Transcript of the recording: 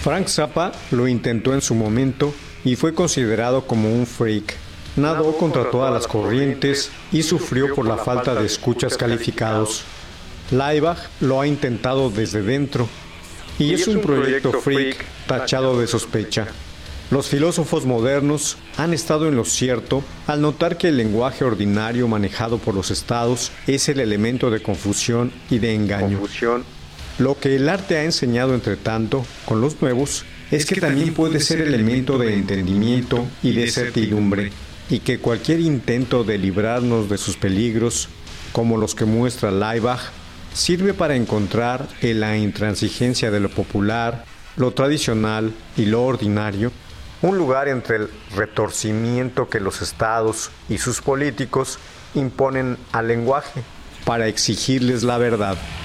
Frank Zappa lo intentó en su momento y fue considerado como un freak. Nadó contra todas las corrientes y sufrió por la falta de escuchas calificados. Laibach lo ha intentado desde dentro y es un proyecto freak tachado de sospecha. Los filósofos modernos han estado en lo cierto al notar que el lenguaje ordinario manejado por los estados es el elemento de confusión y de engaño. Lo que el arte ha enseñado, entre tanto, con los nuevos, es que también puede ser elemento de entendimiento y de certidumbre, y que cualquier intento de librarnos de sus peligros, como los que muestra Laibach, sirve para encontrar en la intransigencia de lo popular, lo tradicional y lo ordinario, un lugar entre el retorcimiento que los estados y sus políticos imponen al lenguaje para exigirles la verdad.